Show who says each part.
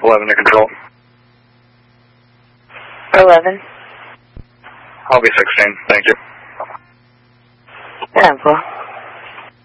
Speaker 1: 11 to control.
Speaker 2: 11.
Speaker 1: I'll be 16, thank you.
Speaker 2: 10-4.